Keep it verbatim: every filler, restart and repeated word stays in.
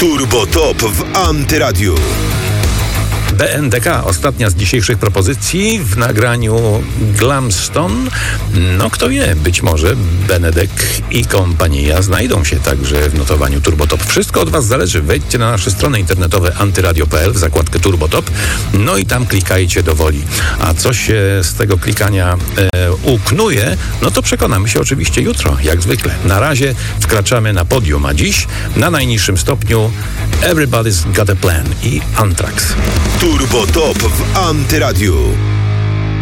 Turbo Top w Antyradiu. B N D K, ostatnia z dzisiejszych propozycji w nagraniu Glamstone. No kto wie, być może Benedek i kompania znajdą się także w notowaniu Turbo Top. Wszystko od Was zależy. Wejdźcie na nasze strony internetowe antyradio kropka p l w zakładkę Turbo Top, no i tam klikajcie do woli. A co się z tego klikania e, uknuje, no to przekonamy się oczywiście jutro, jak zwykle. Na razie wkraczamy na podium, a dziś na najniższym stopniu Everybody's Got a Plan i Anthrax. Turbo Top w Antyradiu.